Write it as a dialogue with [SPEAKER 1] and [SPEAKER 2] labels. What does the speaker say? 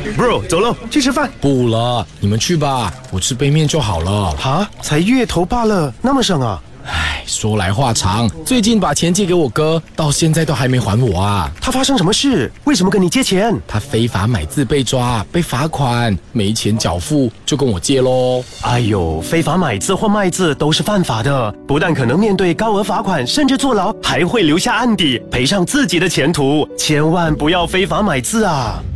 [SPEAKER 1] Bro， 走了，去吃饭。
[SPEAKER 2] 不了，你们去吧，我吃杯面就好了。
[SPEAKER 1] 哈，才月头罢了，那么省啊？
[SPEAKER 2] 唉，说来话长，最近把钱借给我哥，到现在都还没还我啊。
[SPEAKER 1] 他发生什么事？为什么跟你借钱？
[SPEAKER 2] 他非法买字被抓，被罚款，没钱缴付，就跟我借咯。
[SPEAKER 1] 哎呦，非法买字或卖字都是犯法的，不但可能面对高额罚款，甚至坐牢，还会留下案底，赔上自己的前途。千万不要非法买字啊！